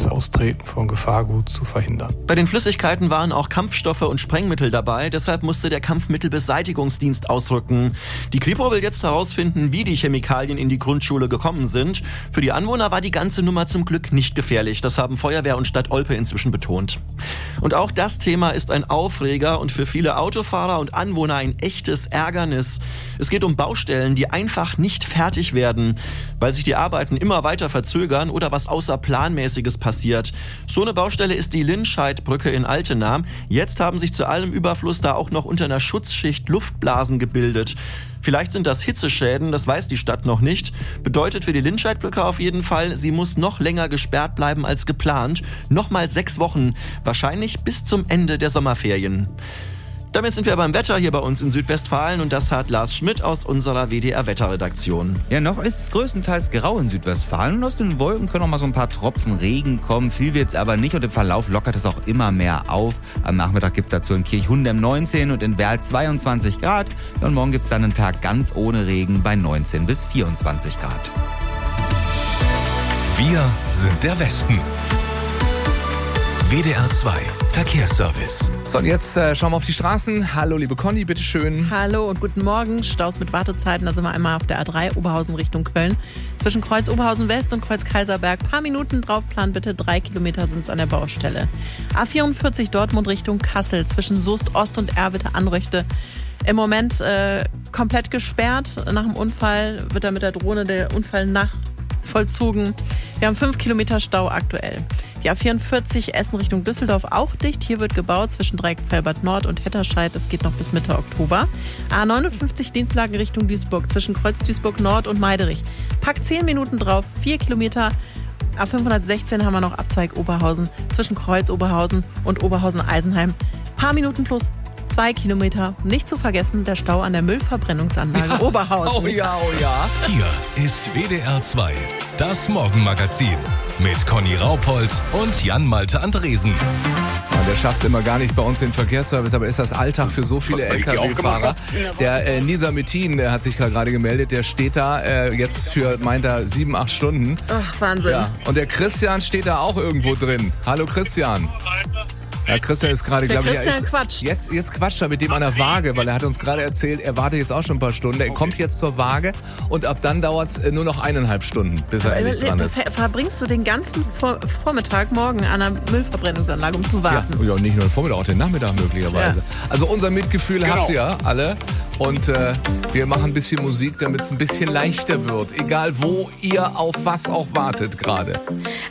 das Austreten von Gefahrgut zu verhindern. Bei den Flüssigkeiten waren auch Kampfstoffe und Sprengmittel dabei. Deshalb musste der Kampfmittelbeseitigungsdienst ausrücken. Die Kripo will jetzt herausfinden, wie die Chemikalien in die Grundschule gekommen sind. Für die Anwohner war die ganze Nummer zum Glück nicht gefährlich. Das haben Feuerwehr und Stadt Olpe inzwischen betont. Und auch das Thema ist ein Aufreger und für viele Autofahrer und Anwohner ein echtes Ärgernis. Es geht um Baustellen, die einfach nicht fertig werden, weil sich die Arbeiten immer weiter verzögern oder was Außerplanmäßiges passiert. So eine Baustelle ist die Lindscheidbrücke in Altena. Jetzt haben sich zu allem Überfluss da auch noch unter einer Schutzschicht Luftblasen gebildet. Vielleicht sind das Hitzeschäden, das weiß die Stadt noch nicht. Bedeutet für die Lindscheidbrücke auf jeden Fall, sie muss noch länger gesperrt bleiben als geplant. Nochmal 6 Wochen, wahrscheinlich bis zum Ende der Sommerferien. Damit sind wir beim Wetter hier bei uns in Südwestfalen und das hat Lars Schmidt aus unserer WDR-Wetterredaktion. Ja, noch ist es größtenteils grau in Südwestfalen und aus den Wolken können auch mal so ein paar Tropfen Regen kommen. Viel wird es aber nicht und im Verlauf lockert es auch immer mehr auf. Am Nachmittag gibt es dazu in Kirchhundem 19 und in Werl 22 Grad. Und morgen gibt es dann einen Tag ganz ohne Regen bei 19 bis 24 Grad. Wir sind der Westen. WDR 2 Verkehrsservice. So, und jetzt schauen wir auf die Straßen. Hallo, liebe Conny, bitteschön. Hallo und guten Morgen. Staus mit Wartezeiten. Da sind wir einmal auf der A3 Oberhausen Richtung Köln. Zwischen Kreuz Oberhausen West und Kreuz Kaiserberg. Paar Minuten draufplanen bitte. 3 Kilometer sind es an der Baustelle. A44 Dortmund Richtung Kassel. Zwischen Soest Ost und Erwitte Anröchte. Im Moment komplett gesperrt. Nach dem Unfall wird da mit der Drohne der Unfall nachvollzogen. Wir haben 5 Kilometer Stau aktuell. Die A44 Essen Richtung Düsseldorf auch dicht. Hier wird gebaut zwischen Dreieckfelbert Nord und Hetterscheid. Das geht noch bis Mitte Oktober. A59 Dienstlagen Richtung Duisburg zwischen Kreuz Duisburg Nord und Meiderich. Pack 10 Minuten drauf, 4 Kilometer. A516 haben wir noch Abzweig Oberhausen zwischen Kreuz Oberhausen und Oberhausen-Eisenheim. Paar Minuten plus 2 Kilometer. Nicht zu vergessen, der Stau an der Müllverbrennungsanlage Oberhausen. Oh ja, oh ja. Hier ist WDR 2, das Morgenmagazin mit Conny Raupold und Jan-Malte Andresen. Ja, der schafft es immer gar nicht bei uns den Verkehrsservice, aber ist das Alltag für so viele LKW-Fahrer. Der Nisa Metin, der hat sich gerade gemeldet, der steht da jetzt für, meint er, 7-8 Stunden. Ach, Wahnsinn. Ja. Und der Christian steht da auch irgendwo drin. Hallo Christian. Ja, Christian ist gerade, glaube ich, quatscht. Jetzt quatscht er mit dem an der Waage, weil er hat uns gerade erzählt, er wartet jetzt auch schon ein paar Stunden. Er kommt jetzt zur Waage und ab dann dauert es nur noch 1,5 Stunden, bis er endlich dran ist. Verbringst du den ganzen Vormittag morgen an einer Müllverbrennungsanlage, um zu warten? Ja, nicht nur den Vormittag, auch den Nachmittag möglicherweise. Ja. Also unser Mitgefühl habt ihr alle und wir machen ein bisschen Musik, damit es ein bisschen leichter wird. Egal wo ihr auf was auch wartet gerade.